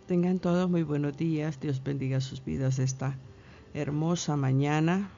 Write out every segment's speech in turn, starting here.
Tengan todos muy buenos días. Dios bendiga sus vidas esta hermosa mañana.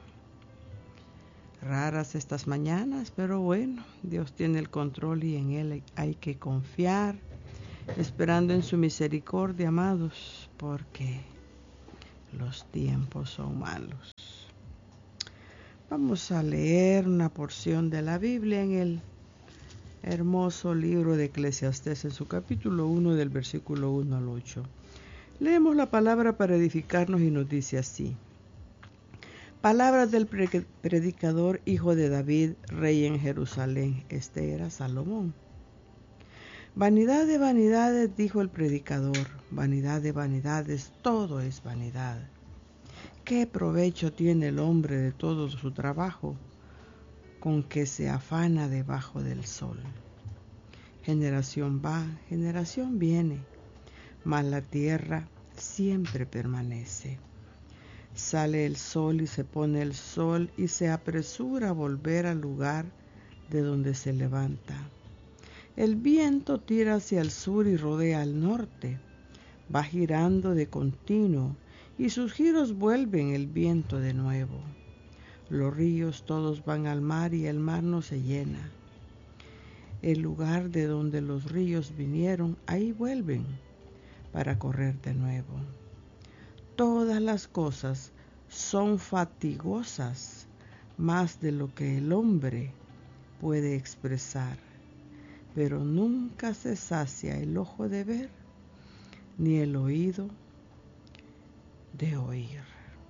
Raras estas mañanas, pero bueno, Dios tiene el control y en Él hay que confiar, esperando en su misericordia, amados, porque los tiempos son malos. Vamos a leer una porción de la Biblia en el hermoso libro de Eclesiastés en su capítulo 1 del versículo 1 al 8. Leemos la palabra para edificarnos y nos dice así. Palabras del predicador, hijo de David, rey en Jerusalén. Este era Salomón. Vanidad de vanidades, dijo el predicador. Vanidad de vanidades, todo es vanidad. ¿Qué provecho tiene el hombre de todo su trabajo con que se afana debajo del sol? Generación va, generación viene, mas la tierra siempre permanece. Sale el sol y se pone el sol y se apresura a volver al lugar de donde se levanta. El viento tira hacia el sur y rodea al norte. Va girando de continuo y sus giros vuelven el viento de nuevo. Los ríos todos van al mar y el mar no se llena. El lugar de donde los ríos vinieron, ahí vuelven para correr de nuevo. Todas las cosas son fatigosas, más de lo que el hombre puede expresar, pero nunca se sacia el ojo de ver, ni el oído de oír.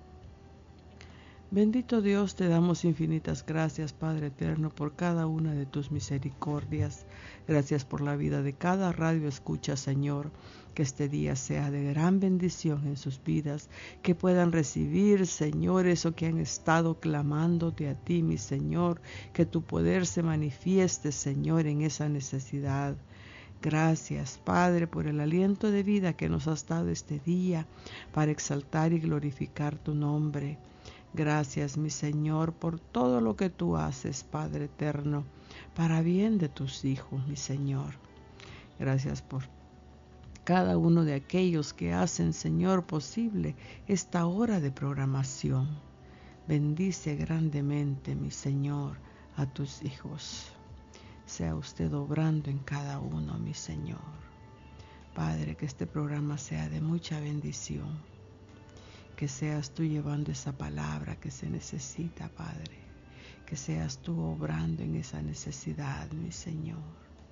Bendito Dios, te damos infinitas gracias, Padre eterno, por cada una de tus misericordias. Gracias por la vida de cada radio escucha, Señor. Que este día sea de gran bendición en sus vidas, que puedan recibir, Señor, eso que han estado clamándote a ti, mi Señor, que tu poder se manifieste, Señor, en esa necesidad. Gracias, Padre, por el aliento de vida que nos has dado este día para exaltar y glorificar tu nombre. Gracias, mi Señor, por todo lo que tú haces, Padre eterno, para bien de tus hijos, mi Señor. Gracias por cada uno de aquellos que hacen, Señor, posible esta hora de programación. Bendice grandemente, mi Señor, a tus hijos. Sea usted obrando en cada uno, mi Señor. Padre, que este programa sea de mucha bendición. Que seas tú llevando esa palabra que se necesita, Padre. Que seas tú obrando en esa necesidad, mi Señor.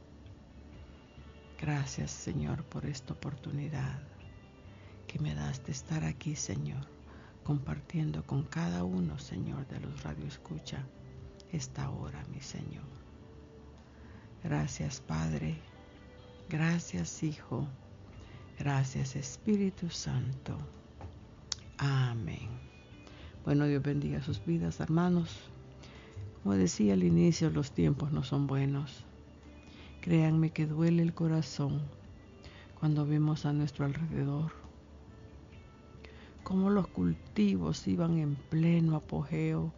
Gracias, Señor, por esta oportunidad que me das de estar aquí, Señor, compartiendo con cada uno, Señor, de los radioescucha esta hora, mi Señor. Gracias, Padre. Gracias, Hijo. Gracias, Espíritu Santo. Amén. Bueno, Dios bendiga sus vidas, hermanos. Como decía al inicio, los tiempos no son buenos. Créanme que duele el corazón cuando vemos a nuestro alrededor cómo los cultivos iban en pleno apogeo.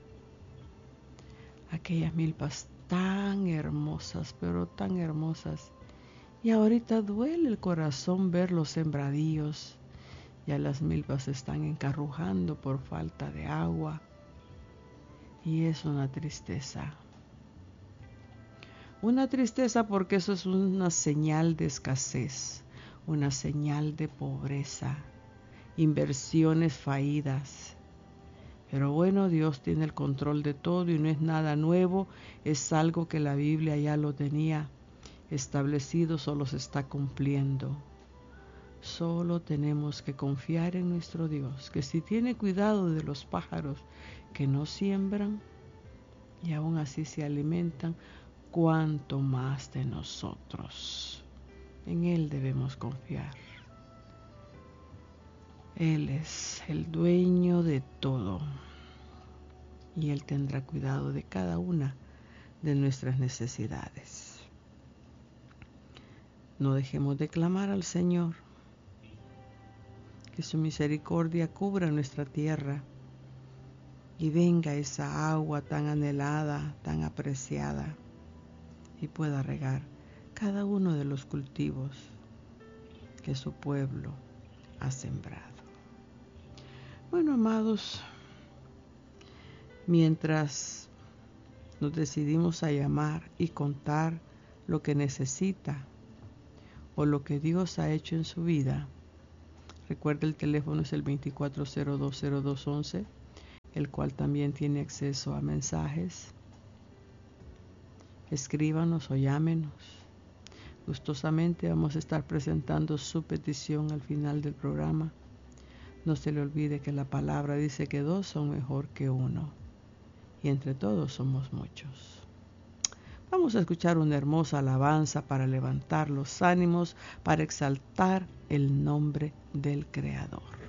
Aquellas milpas tan hermosas, pero tan hermosas. Y ahorita duele el corazón ver los sembradíos. Ya las milpas se están encarrujando por falta de agua. Y es una tristeza. Una tristeza porque eso es una señal de escasez, una señal de pobreza, inversiones fallidas. Pero bueno, Dios tiene el control de todo y no es nada nuevo, es algo que la Biblia ya lo tenía establecido, solo se está cumpliendo. Solo tenemos que confiar en nuestro Dios, que si tiene cuidado de los pájaros que no siembran y aún así se alimentan, cuánto más de nosotros. En Él debemos confiar. Él es el dueño de todo y Él tendrá cuidado de cada una de nuestras necesidades. No dejemos de clamar al Señor, que su misericordia cubra nuestra tierra y venga esa agua tan anhelada, tan apreciada y pueda regar cada uno de los cultivos. que su pueblo ha sembrado. Bueno, amados, mientras nos decidimos a llamar y contar lo que necesita o lo que Dios ha hecho en su vida, recuerda, el teléfono es el 24020211, el cual también tiene acceso a mensajes. Escríbanos o llámenos. Gustosamente vamos a estar presentando su petición al final del programa. No se le olvide que la palabra dice que 2 son mejor que 1, y entre todos somos muchos. Vamos a escuchar una hermosa alabanza para levantar los ánimos, para exaltar el nombre del Creador.